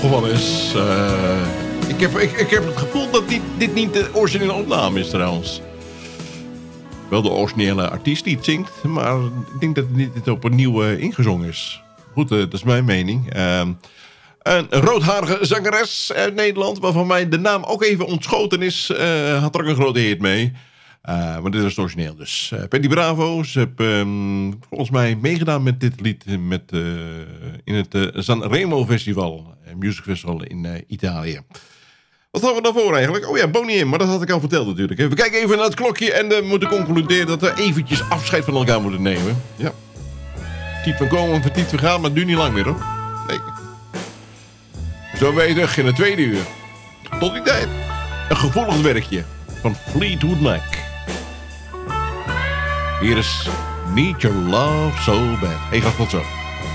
Geval is... Ik heb het gevoel dat dit niet de originele opname is trouwens. Wel de originele artiest die het zingt, maar ik denk dat dit opnieuw ingezongen is. Goed, dat is mijn mening. Een roodharige zangeres uit Nederland, waarvan mij de naam ook even ontschoten is, had er ook een grote hit mee. Maar dit is het origineel dus. Patty Bravo, ze heeft volgens mij meegedaan met dit lied in het Sanremo Festival, Music Festival in Italië. Wat hadden we daarvoor eigenlijk? Oh ja, Boney M, maar dat had ik al verteld natuurlijk. We kijken even naar het klokje en we moeten concluderen dat we eventjes afscheid van elkaar moeten nemen. Ja. Tiet van komen en tiet van gaan, maar het duurt niet lang meer hoor. Nee. Zo ben je terug in het tweede uur. Tot die tijd. Een gevolgd werkje van Fleetwood Mac. Hier is Need Your Love So Bad. Hey, gaat tot zo.